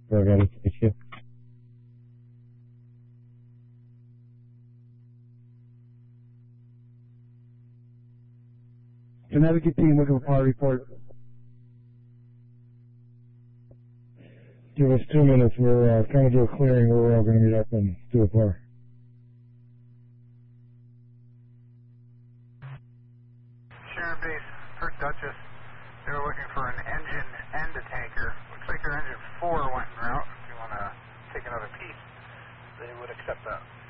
We're ready to issue. Connecticut team looking for fire report. Give us 2 minutes. We're trying to do a clearing where we're all going to meet up and do a fire. Sharon Base, for Dutchess. They were looking for an engine and a tanker. Looks like their engine 4 went en route. If you want to take another piece, they would accept that.